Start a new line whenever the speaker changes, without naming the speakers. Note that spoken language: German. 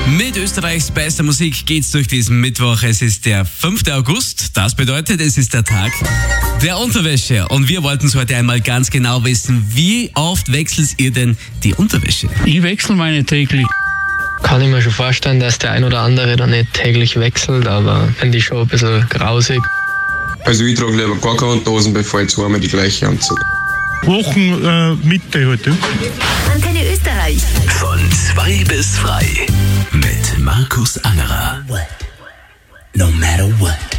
Mit Österreichs bester Musik geht's durch diesen Mittwoch. Es ist der 5. August. Das bedeutet, es ist der Tag der Unterwäsche. Und wir wollten es heute einmal ganz genau wissen. Wie oft wechselt ihr denn die Unterwäsche?
Ich wechsle meine täglich.
Kann ich mir schon vorstellen, dass der ein oder andere da nicht täglich wechselt, aber finde ich schon ein bisschen grausig.
Also ich trage lieber gar keine Unterhosen, bevor ich zweimal die gleiche anziehe.
Wochenmitte heute.
Antenne Österreich.
Von 2 bis frei. Mit Markus Angerer.
No matter what.